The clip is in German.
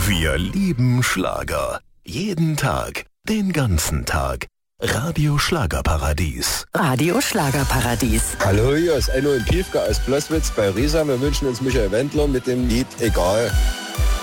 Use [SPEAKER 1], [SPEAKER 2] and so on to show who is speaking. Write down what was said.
[SPEAKER 1] Wir lieben Schlager. Jeden Tag, den ganzen Tag. Radio Schlagerparadies.
[SPEAKER 2] Radio Schlagerparadies.
[SPEAKER 3] Hallo, hier ist Enno in Piefke aus Bloßwitz bei Riesa. Wir wünschen uns Michael Wendler mit dem Lied Egal.